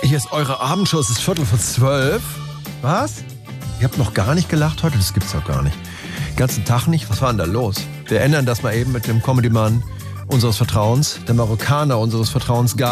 Hier ist eure Abendshow, es ist 11:45. Was? Ihr habt noch gar nicht gelacht heute? Das gibt's doch gar nicht. Den ganzen Tag nicht? Was war denn da los? Wir ändern das mal eben mit dem Comedy-Mann unseres Vertrauens, der Marokkaner unseres Vertrauens,